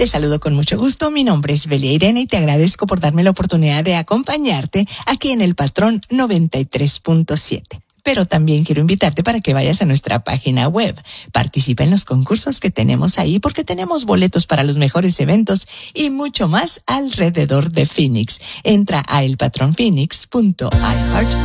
Te saludo con mucho gusto, mi nombre es Belia Irene y te agradezco por darme la oportunidad de acompañarte aquí en el Patrón 93.7. Pero también quiero invitarte para que vayas a nuestra página web. Participa en los concursos que tenemos ahí porque tenemos boletos para los mejores eventos y mucho más alrededor de Phoenix. Entra a elpatronphoenix.iheart